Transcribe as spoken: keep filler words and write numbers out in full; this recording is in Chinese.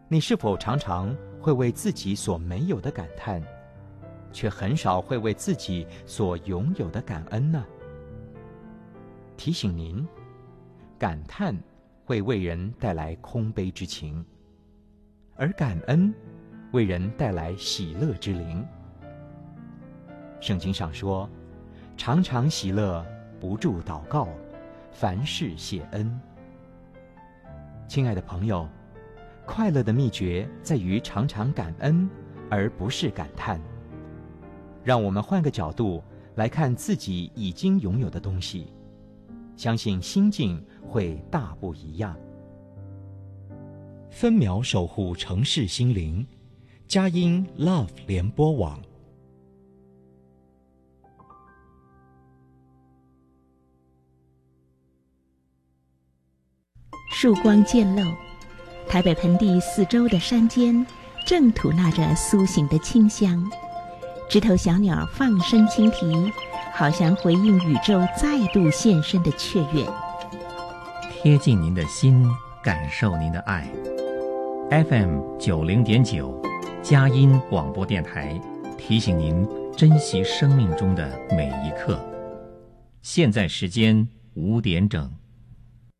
你是否常常会为自己所没有的感叹，却很少会为自己所拥有的感恩呢？提醒您，感叹会为人带来空悲之情，而感恩为人带来喜乐之灵。圣经上说，常常喜乐，不住祷告，凡事谢恩。亲爱的朋友，快乐的秘诀在于常常感恩，而不是感叹。让我们换个角度来看自己已经拥有的东西，相信心境会大不一样。分秒守护城市心灵，佳音 Love 联播网。 曙光渐露，台北盆地四周的山间正吐纳着苏醒的清香，枝头小鸟放声轻啼，好像回应宇宙再度现身的雀跃。 贴近您的心，感受您的爱。F M 九零点九，佳音广播电台提醒您珍惜生命中的每一刻。现在时间五点整。